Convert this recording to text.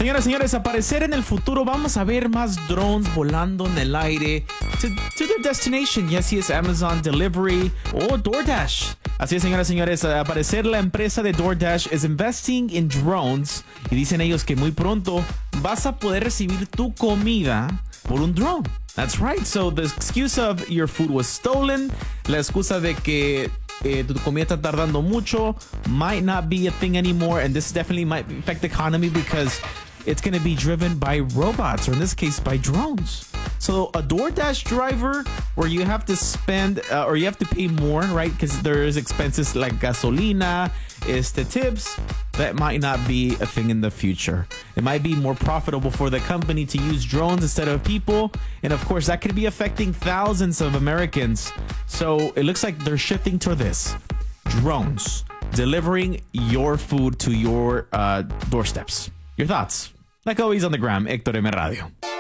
Señoras y señores, aparecer en el futuro vamos a ver más drones volando en el aire to their destination. Yes, yes, Amazon Delivery o DoorDash. Así es, señoras y señores, aparecer la empresa de DoorDash is investing in drones y dicen ellos que muy pronto vas a poder recibir tu comida por un drone. That's right. So the excuse of your food was stolen, la excusa de que tu comida está tardando mucho might not be a thing anymore, and this definitely might affect the economy because it's going to be driven by robots, or in this case by drones. So a DoorDash driver where you have to spend or you have to pay more, right? Because there's expenses like gasolina, tips, that might not be a thing in the future. It might be more profitable for the company to use drones instead of people. And of course, that could be affecting thousands of Americans. So it looks like they're shifting to this. Drones delivering your food to your doorsteps. Your thoughts? Like always on the gram, Héctor M. Radio.